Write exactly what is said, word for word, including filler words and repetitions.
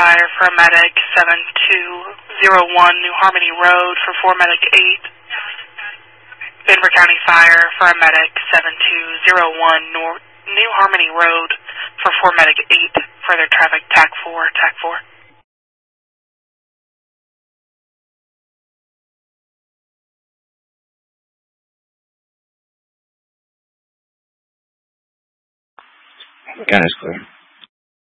Fire for a medic seven two zero one New Harmony Road for four medic eight. Denver County Fire for a medic seven two zero one North New Harmony Road for four medic eight. Further traffic T A C four, T A C four. Gun is clear.